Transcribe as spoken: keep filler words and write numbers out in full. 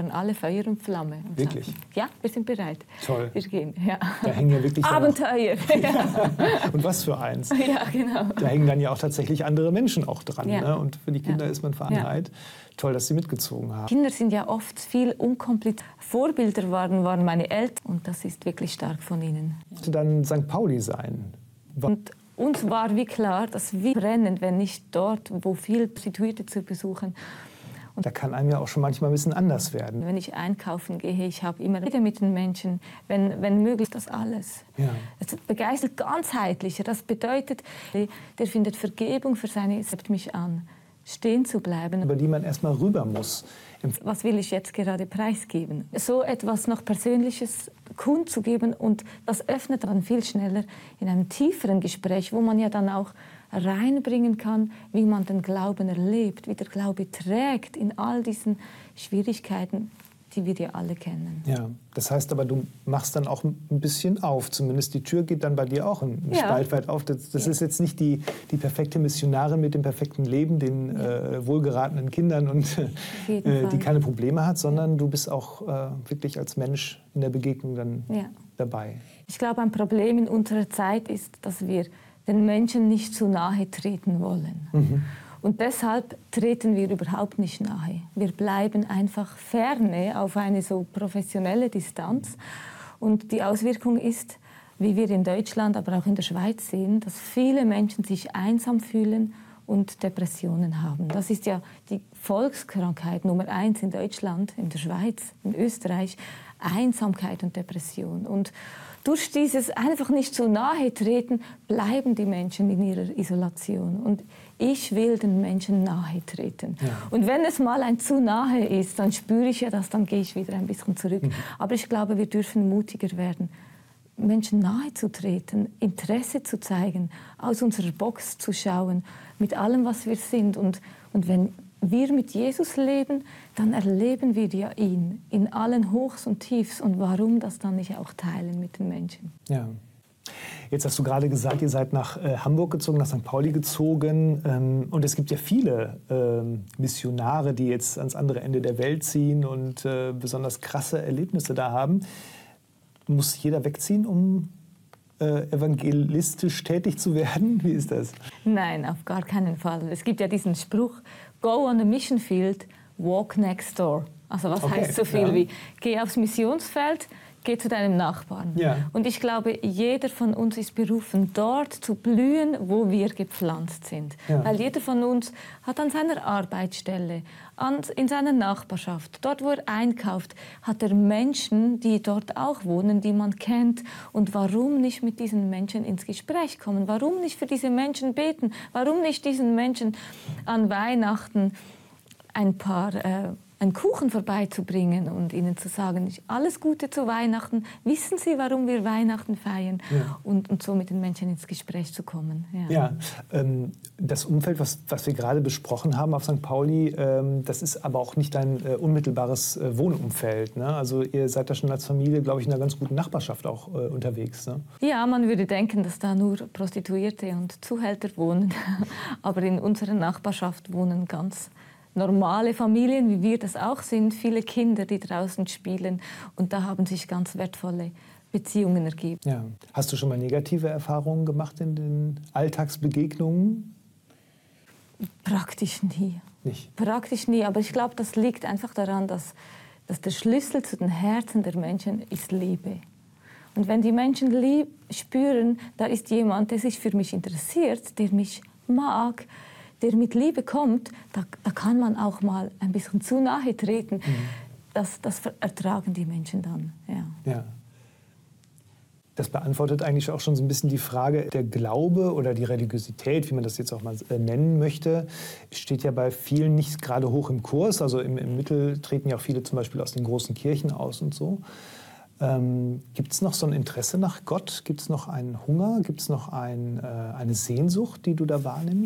waren alle Feuer und Flamme. Und wirklich? Sagten, ja, wir sind bereit. Toll. Wir gehen, ja. Da hängen ja wirklich Abenteuer. Ja. Und was für eins. Ja, genau. Da hängen dann ja auch tatsächlich andere Menschen auch dran. Ja. Ne? Und für die Kinder ja. ist man veranreiht. Ja. Toll, dass Sie mitgezogen haben. Kinder sind ja oft viel unkompliziert. Vorbilder waren, waren meine Eltern und das ist wirklich stark von ihnen. Sollte dann Sankt Pauli sein? Und uns war wie klar, dass wir brennen, wenn nicht dort, wo viele Prostituierte zu besuchen. Und da kann einem ja auch schon manchmal ein bisschen anders werden. Wenn ich einkaufen gehe, ich habe immer wieder mit den Menschen, wenn, wenn möglich, das alles. Ja. Es begeistert ganzheitlicher. Das bedeutet, der findet Vergebung für seine, setzt mich an, stehen zu bleiben. Über die man erstmal rüber muss. Was will ich jetzt gerade preisgeben? So etwas noch Persönliches kundzugeben und das öffnet dann viel schneller in einem tieferen Gespräch, wo man ja dann auch reinbringen kann, wie man den Glauben erlebt, wie der Glaube trägt in all diesen Schwierigkeiten, die wir ja alle kennen. Ja, das heißt aber, du machst dann auch ein bisschen auf. Zumindest die Tür geht dann bei dir auch ein ja. Spalt weit auf. Das, das ja. ist jetzt nicht die, die perfekte Missionarin mit dem perfekten Leben, den ja. äh, wohlgeratenen Kindern und äh, die keine Probleme hat, sondern du bist auch äh, wirklich als Mensch in der Begegnung dann ja. dabei. Ich glaube, ein Problem in unserer Zeit ist, dass wir den Menschen nicht zu nahe treten wollen. Mhm. Und deshalb treten wir überhaupt nicht nahe. Wir bleiben einfach ferne auf eine so professionelle Distanz. Und die Auswirkung ist, wie wir in Deutschland, aber auch in der Schweiz sehen, dass viele Menschen sich einsam fühlen und Depressionen haben. Das ist ja die Volkskrankheit Nummer eins in Deutschland, in der Schweiz, in Österreich, Einsamkeit und Depression. Und durch dieses einfach nicht zu nahe treten, bleiben die Menschen in ihrer Isolation. Und ich will den Menschen nahe treten. Ja. Und wenn es mal ein zu nahe ist, dann spüre ich ja das, dann gehe ich wieder ein bisschen zurück. Mhm. Aber ich glaube, wir dürfen mutiger werden, Menschen nahe zu treten, Interesse zu zeigen, aus unserer Box zu schauen, mit allem, was wir sind. Und, und wenn wir mit Jesus leben, dann erleben wir ja ihn in allen Hochs und Tiefs. Und warum das dann nicht auch teilen mit den Menschen? Ja. Jetzt hast du gerade gesagt, ihr seid nach äh, Hamburg gezogen, nach Sankt Pauli gezogen. Ähm, und es gibt ja viele ähm, Missionare, die jetzt ans andere Ende der Welt ziehen und äh, besonders krasse Erlebnisse da haben. Muss jeder wegziehen, um äh, evangelistisch tätig zu werden? Wie ist das? Nein, auf gar keinen Fall. Es gibt ja diesen Spruch, go on a mission field, walk next door. Also was okay, heißt so viel ja. wie, geh aufs Missionsfeld, geh zu deinem Nachbarn. Ja. Und ich glaube, jeder von uns ist berufen, dort zu blühen, wo wir gepflanzt sind. Ja. Weil jeder von uns hat an seiner Arbeitsstelle, an, in seiner Nachbarschaft, dort, wo er einkauft, hat er Menschen, die dort auch wohnen, die man kennt. Und warum nicht mit diesen Menschen ins Gespräch kommen? Warum nicht für diese Menschen beten? Warum nicht diesen Menschen an Weihnachten ein paar äh, einen Kuchen vorbeizubringen und ihnen zu sagen, alles Gute zu Weihnachten, wissen Sie, warum wir Weihnachten feiern? Ja. Und, und so mit den Menschen ins Gespräch zu kommen. Ja, ja ähm, das Umfeld, was, was wir gerade besprochen haben auf Sankt Pauli, ähm, das ist aber auch nicht dein äh, unmittelbares äh, Wohnumfeld. Ne? Also ihr seid da schon als Familie, glaube ich, in einer ganz guten Nachbarschaft auch äh, unterwegs. Ne? Ja, man würde denken, dass da nur Prostituierte und Zuhälter wohnen. Aber in unserer Nachbarschaft wohnen ganz normale Familien, wie wir das auch sind, viele Kinder, die draußen spielen. Und da haben sich ganz wertvolle Beziehungen ergeben. Ja. Hast du schon mal negative Erfahrungen gemacht in den Alltagsbegegnungen? Praktisch nie. Nicht? Praktisch nie, aber ich glaube, das liegt einfach daran, dass, dass der Schlüssel zu den Herzen der Menschen ist Liebe. Und wenn die Menschen lieb spüren, da ist jemand, der sich für mich interessiert, der mich mag, der mit Liebe kommt, da, da kann man auch mal ein bisschen zu nahe treten. Mhm. Das, das ertragen die Menschen dann. Ja. Ja. Das beantwortet eigentlich auch schon so ein bisschen die Frage, der Glaube oder die Religiosität, wie man das jetzt auch mal nennen möchte, steht ja bei vielen nicht gerade hoch im Kurs. Also im, im Mittel treten ja auch viele zum Beispiel aus den großen Kirchen aus und so. Ähm, gibt es noch so ein Interesse nach Gott? Gibt es noch einen Hunger? Gibt es noch ein, äh, eine Sehnsucht, die du da wahrnimmst?